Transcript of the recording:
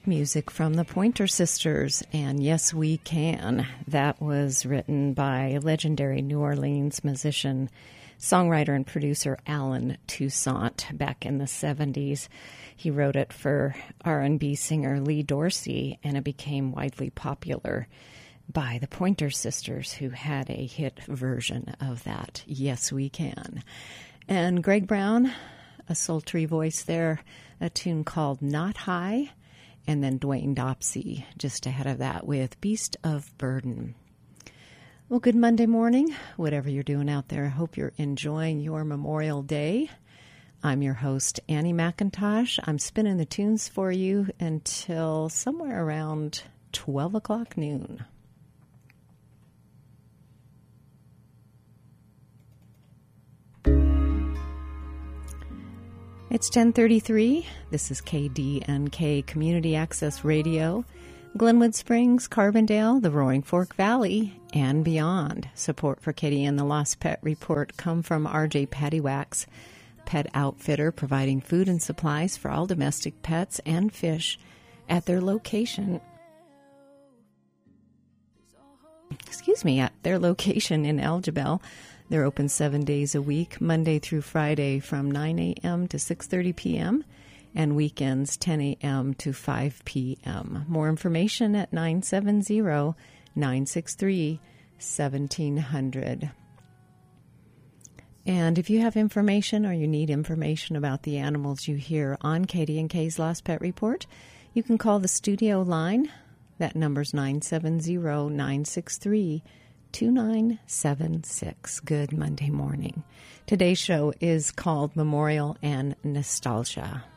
Music from the Pointer Sisters, and Yes We Can. That was written by legendary New Orleans musician, songwriter, and producer Allen Toussaint back in the 70s. He wrote it for R&B singer Lee Dorsey, and it became widely popular by the Pointer Sisters, who had a hit version of that, Yes We Can. And Greg Brown, a sultry voice there, a tune called Not High, and then Dwayne Dopsy just ahead of that with Beast of Burden. Well, good Monday morning, whatever you're doing out there. I hope you're enjoying your Memorial Day. I'm your host, Annie McIntosh. I'm spinning the tunes for you until somewhere around 12 o'clock noon. It's 10:33. This is KDNK Community Access Radio, Glenwood Springs, Carbondale, the Roaring Fork Valley, and beyond. Support for Katie and the Lost Pet Report come from RJ Pattywax, pet outfitter providing food and supplies for all domestic pets and fish at their location. At their location in Algebel. They're open 7 days a week, Monday through Friday from 9 a.m. to 6:30 p.m. and weekends 10 a.m. to 5 p.m. More information at 970-963-1700. And if you have information or you need information about the animals you hear on KDNK's Lost Pet Report, you can call the studio line. That number's 970-963-2976. Good Monday morning. Today's show is called Memorial and Nostalgia.